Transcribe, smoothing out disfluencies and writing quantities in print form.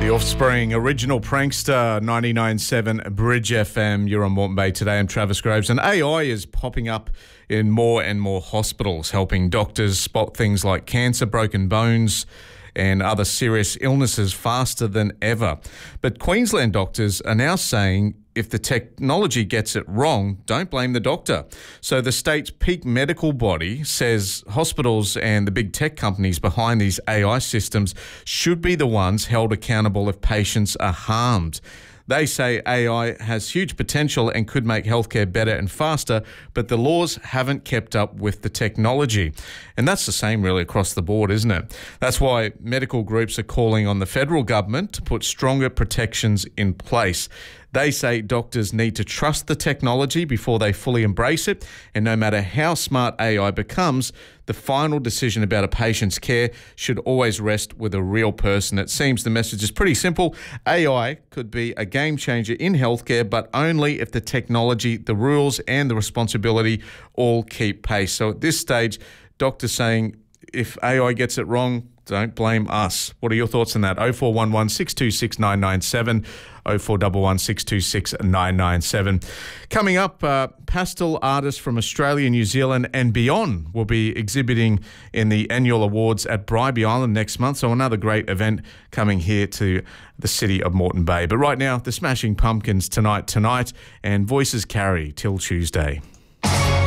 The Offspring, original prankster, 99.7 Bridge FM. You're on Moreton Bay today. I'm Travis Groves. And AI is popping up in more and more hospitals, helping doctors spot things like cancer, broken bones, and other serious illnesses faster than ever. But Queensland doctors are now saying if the technology gets it wrong, don't blame the doctor. So the state's peak medical body says hospitals and the big tech companies behind these AI systems should be the ones held accountable if patients are harmed. They say AI has huge potential and could make healthcare better and faster, but the laws haven't kept up with the technology. And that's the same really across the board, isn't it? That's why medical groups are calling on the federal government to put stronger protections in place. They say doctors need to trust the technology before they fully embrace it, and no matter how smart AI becomes, the final decision about a patient's care should always rest with a real person. It seems the message is pretty simple. AI could be a game changer in healthcare, but only if the technology, the rules and the responsibility all keep pace. So at this stage, doctors saying if AI gets it wrong, don't blame us. What are your thoughts on that? 0411 626 997, 0411 626 997. Coming up, pastel artists from Australia, New Zealand and beyond will be exhibiting in the annual awards at Bribie Island next month. So another great event coming here to the city of Moreton Bay. But right now, the Smashing Pumpkins tonight, and Voices Carry till Tuesday.